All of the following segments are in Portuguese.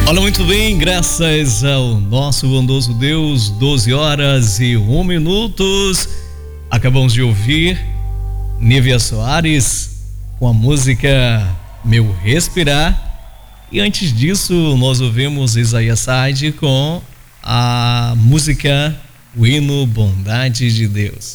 Olha, muito bem, graças ao nosso bondoso Deus, 12h01. Acabamos de ouvir Nívia Soares com a música Meu Respirar. E antes disso, nós ouvimos Isaías Saad com a música O Hino Bondade de Deus.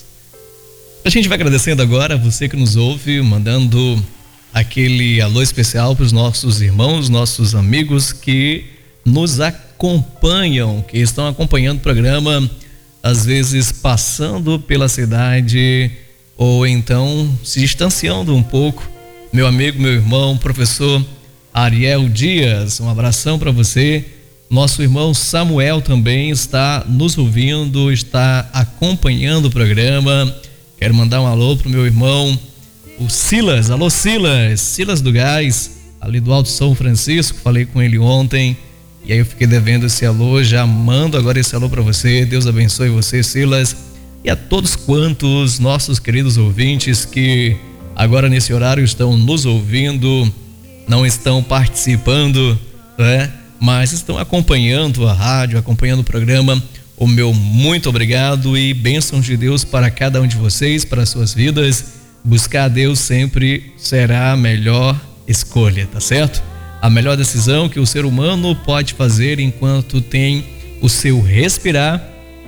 A gente vai agradecendo agora você que nos ouve, mandando aquele alô especial para os nossos irmãos, nossos amigos que nos acompanham, que estão acompanhando o programa, às vezes passando pela cidade ou então se distanciando um pouco. Meu amigo, meu irmão, professor Ariel Dias, um abração para você. Nosso irmão Samuel também está nos ouvindo, está acompanhando o programa. Quero mandar um alô pro meu irmão, o Silas. Alô, Silas do Gás, ali do Alto São Francisco. Falei com ele ontem e aí eu fiquei devendo esse alô. Já mando agora esse alô para você. Deus abençoe você, Silas, e a todos quantos nossos queridos ouvintes que agora nesse horário estão nos ouvindo, não estão participando, né? Mas estão acompanhando a rádio, acompanhando o programa. O meu muito obrigado e bênçãos de Deus para cada um de vocês, para as suas vidas. Buscar a Deus sempre será a melhor escolha, tá certo? A melhor decisão que o ser humano pode fazer enquanto tem o seu respirar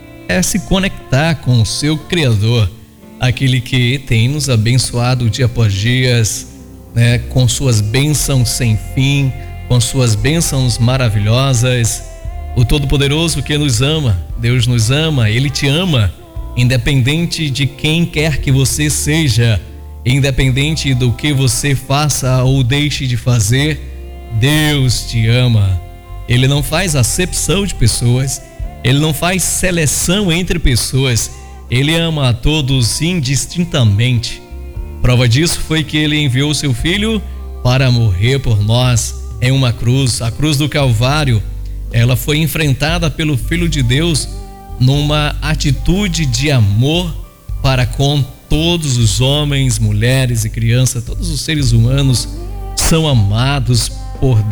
é se conectar com o seu Criador, aquele que tem nos abençoado dia após dia, né, com suas bênçãos sem fim, com suas bênçãos maravilhosas. O Todo-Poderoso que nos ama, Deus nos ama, Ele te ama, independente de quem quer que você seja, independente do que você faça ou deixe de fazer, Deus te ama. Ele não faz acepção de pessoas, Ele não faz seleção entre pessoas, Ele ama a todos indistintamente. Prova disso foi que Ele enviou seu Filho para morrer por nós em uma cruz, a cruz do Calvário. Ela foi enfrentada pelo Filho de Deus numa atitude de amor para com todos os homens, mulheres e crianças. Todos os seres humanos são amados por